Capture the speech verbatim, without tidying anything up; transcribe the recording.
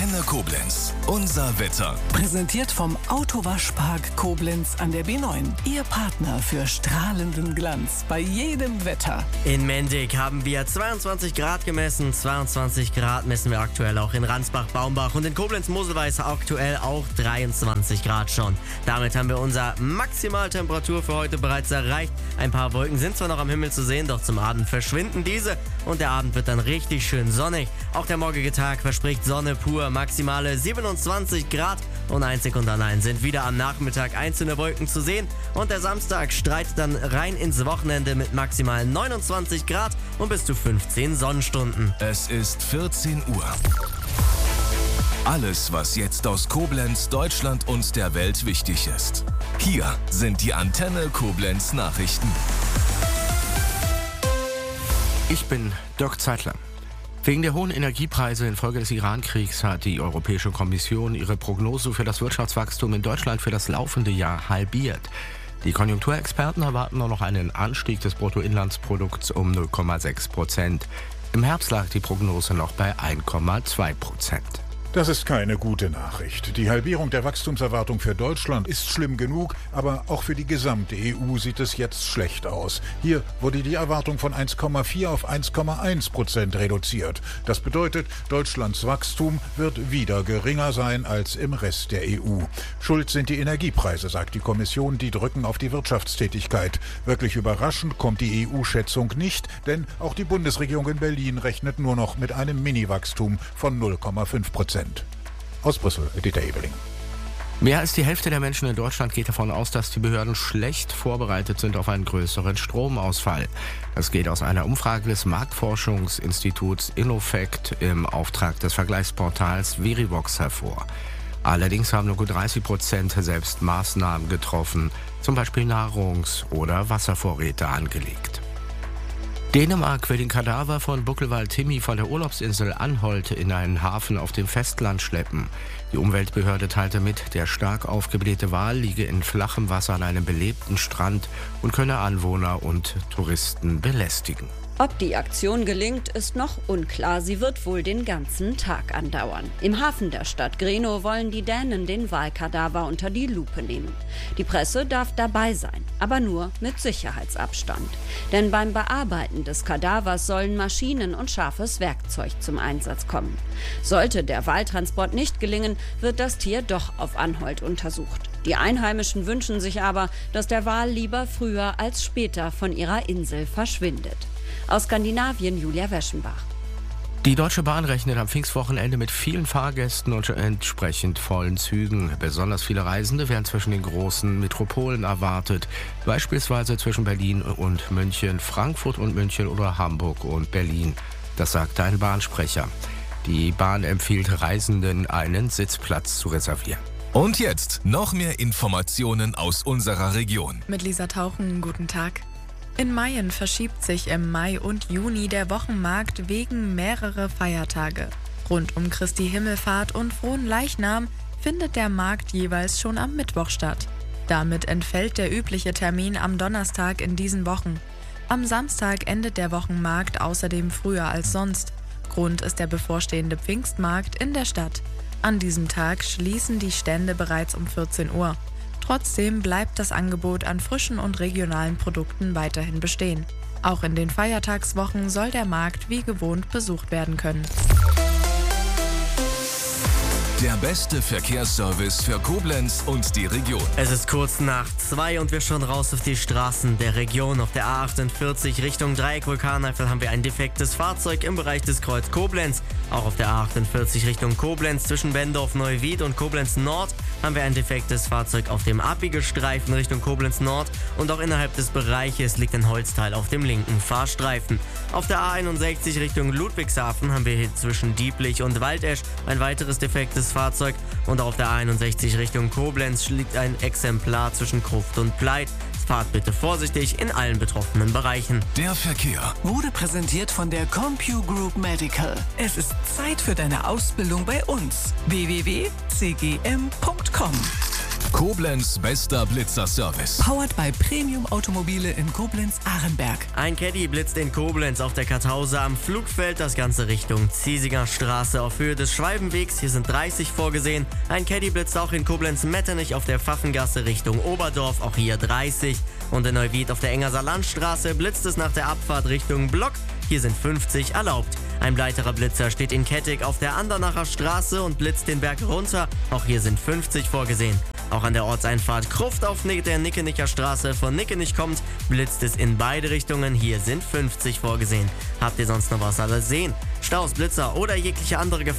Antenne Koblenz. Unser Wetter. Präsentiert vom Autowaschpark Koblenz an der B neun. Ihr Partner für strahlenden Glanz bei jedem Wetter. In Mendig haben wir zweiundzwanzig Grad gemessen. zweiundzwanzig Grad messen wir aktuell auch in Ransbach-Baumbach. Und in Koblenz-Moselweiß aktuell auch dreiundzwanzig Grad schon. Damit haben wir unsere Maximaltemperatur für heute bereits erreicht. Ein paar Wolken sind zwar noch am Himmel zu sehen, doch zum Abend verschwinden diese. Und der Abend wird dann richtig schön sonnig. Auch der morgige Tag verspricht Sonne pur. Maximale siebenundzwanzig Grad und einzig und allein sind wieder am Nachmittag einzelne Wolken zu sehen. Und der Samstag streitet dann rein ins Wochenende mit maximal neunundzwanzig Grad und bis zu fünfzehn Sonnenstunden. Es ist vierzehn Uhr. Alles, was jetzt aus Koblenz, Deutschland und der Welt wichtig ist. Hier sind die Antenne Koblenz Nachrichten. Ich bin Dirk Zeitler. Wegen der hohen Energiepreise infolge des Iran-Kriegs hat die Europäische Kommission ihre Prognose für das Wirtschaftswachstum in Deutschland für das laufende Jahr halbiert. Die Konjunkturexperten erwarten nur noch einen Anstieg des Bruttoinlandsprodukts um null Komma sechs Prozent. Im Herbst lag die Prognose noch bei eins Komma zwei Prozent. Das ist keine gute Nachricht. Die Halbierung der Wachstumserwartung für Deutschland ist schlimm genug, aber auch für die gesamte E U sieht es jetzt schlecht aus. Hier wurde die Erwartung von eins Komma vier auf eins Komma eins Prozent reduziert. Das bedeutet, Deutschlands Wachstum wird wieder geringer sein als im Rest der E U. Schuld sind die Energiepreise, sagt die Kommission, die drücken auf die Wirtschaftstätigkeit. Wirklich überraschend kommt die E U-Schätzung nicht, denn auch die Bundesregierung in Berlin rechnet nur noch mit einem Mini-Wachstum von null Komma fünf Prozent. Aus Brüssel, Dieter Ebeling. Mehr als die Hälfte der Menschen in Deutschland geht davon aus, dass die Behörden schlecht vorbereitet sind auf einen größeren Stromausfall. Das geht aus einer Umfrage des Marktforschungsinstituts Innofect im Auftrag des Vergleichsportals Verivox hervor. Allerdings haben nur gut dreißig Prozent selbst Maßnahmen getroffen, zum Beispiel Nahrungs- oder Wasservorräte angelegt. Dänemark will den Kadaver von Buckelwald Timmy von der Urlaubsinsel Anholt in einen Hafen auf dem Festland schleppen. Die Umweltbehörde teilte mit, der stark aufgeblähte Wal liege in flachem Wasser an einem belebten Strand und könne Anwohner und Touristen belästigen. Ob die Aktion gelingt, ist noch unklar. Sie wird wohl den ganzen Tag andauern. Im Hafen der Stadt Grenå wollen die Dänen den Walkadaver unter die Lupe nehmen. Die Presse darf dabei sein, aber nur mit Sicherheitsabstand. Denn beim Bearbeiten des Kadavers sollen Maschinen und scharfes Werkzeug zum Einsatz kommen. Sollte der Waltransport nicht gelingen, wird das Tier doch auf Anholt untersucht. Die Einheimischen wünschen sich aber, dass der Wal lieber früher als später von ihrer Insel verschwindet. Aus Skandinavien, Julia Weschenbach. Die Deutsche Bahn rechnet am Pfingstwochenende mit vielen Fahrgästen und entsprechend vollen Zügen. Besonders viele Reisende werden zwischen den großen Metropolen erwartet, beispielsweise zwischen Berlin und München, Frankfurt und München oder Hamburg und Berlin. Das sagte ein Bahnsprecher. Die Bahn empfiehlt Reisenden, einen Sitzplatz zu reservieren. Und jetzt noch mehr Informationen aus unserer Region. Mit Lisa Tauchen, guten Tag. In Mayen verschiebt sich im Mai und Juni der Wochenmarkt wegen mehrerer Feiertage. Rund um Christi Himmelfahrt und Frohen Leichnam findet der Markt jeweils schon am Mittwoch statt. Damit entfällt der übliche Termin am Donnerstag in diesen Wochen. Am Samstag endet der Wochenmarkt außerdem früher als sonst. Grund ist der bevorstehende Pfingstmarkt in der Stadt. An diesem Tag schließen die Stände bereits um vierzehn Uhr. Trotzdem bleibt das Angebot an frischen und regionalen Produkten weiterhin bestehen. Auch in den Feiertagswochen soll der Markt wie gewohnt besucht werden können. Der beste Verkehrsservice für Koblenz und die Region. Es ist kurz nach zwei und wir schauen raus auf die Straßen der Region. Auf der A achtundvierzig Richtung Dreieck Vulkaneifel haben wir ein defektes Fahrzeug im Bereich des Kreuz Koblenz. Auch auf der A achtundvierzig Richtung Koblenz zwischen Bendorf-Neuwied und Koblenz Nord haben wir ein defektes Fahrzeug auf dem Abbiegestreifen Richtung Koblenz Nord. Und auch innerhalb des Bereiches liegt ein Holzteil auf dem linken Fahrstreifen. Auf der A einundsechzig Richtung Ludwigshafen haben wir hier zwischen Dieblich und Waldesch ein weiteres defektes Fahrzeug und auf der A einundsechzig Richtung Koblenz liegt ein Exemplar zwischen Gruft und Pleit. Fahrt bitte vorsichtig in allen betroffenen Bereichen. Der Verkehr Wurde präsentiert von der CompuGroup Medical. Es ist Zeit für deine Ausbildung bei uns. w w w punkt c g m punkt com Koblenz bester Blitzerservice. Powered by Premium Automobile in Koblenz-Arenberg. Ein Caddy blitzt in Koblenz auf der Kartause am Flugfeld, das Ganze Richtung Ziesiger Straße auf Höhe des Schwalbenwegs. Hier sind dreißig vorgesehen. Ein Caddy blitzt auch in Koblenz-Metternich auf der Pfaffengasse Richtung Oberdorf, auch hier dreißig. Und in Neuwied auf der Engerser Landstraße blitzt es nach der Abfahrt Richtung Block. Hier sind fünfzig erlaubt. Ein weiterer Blitzer steht in Kettig auf der Andernacher Straße und blitzt den Berg runter. Auch hier sind fünfzig vorgesehen. Auch an der Ortseinfahrt Kruft auf der Nickenicker Straße von Nickenich kommt, blitzt es in beide Richtungen. Hier sind fünfzig vorgesehen. Habt ihr sonst noch was alles sehen? Staus, Blitzer oder jegliche andere Gefahr